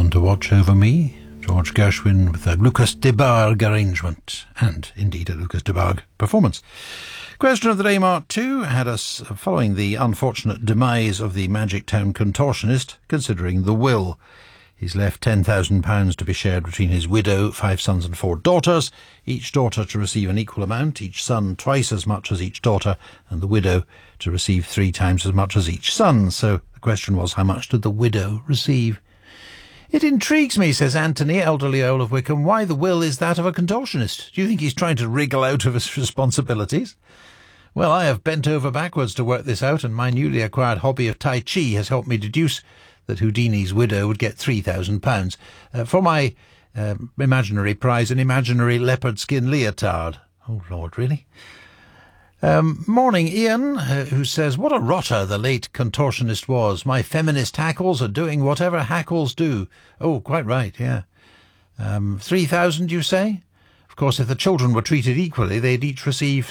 One to Watch Over Me, George Gershwin with a Lucas Debargue arrangement, and indeed a Lucas Debargue performance. Question of the Day Mark II had us following the unfortunate demise of the Magic Town contortionist, considering the will. He's left £10,000 to be shared between his widow, 5 sons and 4 daughters, each daughter to receive an equal amount, each son twice as much as each daughter, and the widow to receive 3 times as much as each son. So the question was, how much did the widow receive? It intrigues me, says Anthony, elderly Earl of Wickham, why the will is that of a contortionist. Do you think he's trying to wriggle out of his responsibilities? Well, I have bent over backwards to work this out, and my newly acquired hobby of Tai Chi has helped me deduce that Houdini's widow would get £3,000 for my imaginary prize, an imaginary leopard skin leotard. Oh, Lord, really? Morning, Ian, who says, what a rotter the late contortionist was. My feminist hackles are doing whatever hackles do. Oh, quite right, yeah. 3,000, you say? Of course, if the children were treated equally, they'd each receive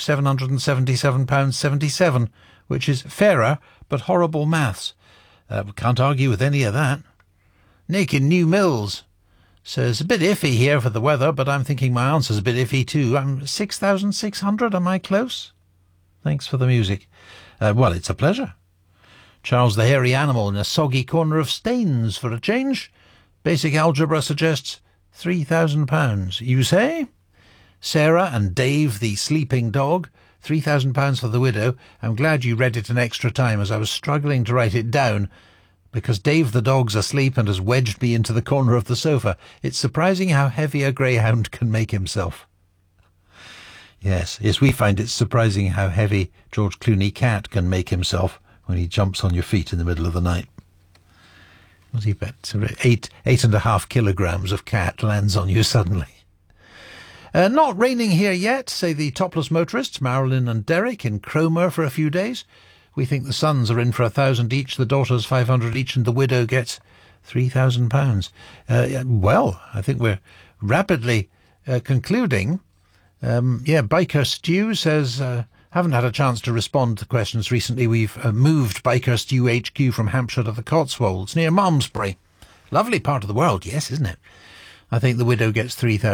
£777.77, which is fairer, but horrible maths. Can't argue with any of that. Nick in New Mills says, a bit iffy here for the weather, but I'm thinking my answer's a bit iffy too. I'm 6,600, am I close? Thanks for the music. Well, it's a pleasure. Charles the Hairy Animal in a soggy corner of Staines for a change. Basic algebra suggests £3,000. You say? Sarah and Dave the Sleeping Dog, £3,000 for the widow. I'm glad you read it an extra time, as I was struggling to write it down, because Dave the dog's asleep and has wedged me into the corner of the sofa. It's surprising how heavy a greyhound can make himself. Yes, we find it surprising how heavy George Clooney cat can make himself when he jumps on your feet in the middle of the night. What's he bet? 8.5 kilograms of cat lands on you suddenly. Not raining here yet, say the topless motorists, Marilyn and Derek, in Cromer for a few days. We think the sons are in for 1,000 each, the daughters 500 each, and the widow gets £3,000. Well, I think we're rapidly concluding. Biker Stew says, haven't had a chance to respond to questions recently. We've moved Biker Stew HQ from Hampshire to the Cotswolds, near Malmesbury. Lovely part of the world, yes, isn't it? I think the widow gets £3,000.